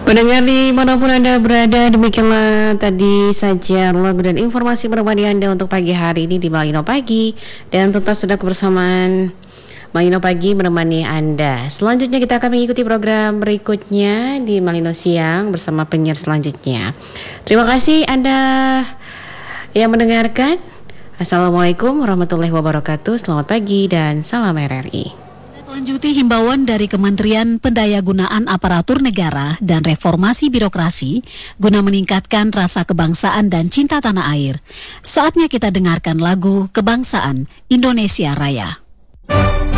Pendengar dimanapun Anda berada, demikianlah tadi saja lagu dan informasi menemani Anda untuk pagi hari ini di Malino Pagi. Dan tuntas sudah kebersamaan Malino Pagi menemani Anda. Selanjutnya kita akan mengikuti program berikutnya di Malino Siang bersama penyiar selanjutnya. Terima kasih Anda yang mendengarkan. Assalamualaikum warahmatullahi wabarakatuh. Selamat pagi dan salam RRI. Selanjutnya himbauan dari Kementerian Pendayagunaan Aparatur Negara dan Reformasi Birokrasi guna meningkatkan rasa kebangsaan dan cinta tanah air. Saatnya kita dengarkan lagu Kebangsaan Indonesia Raya.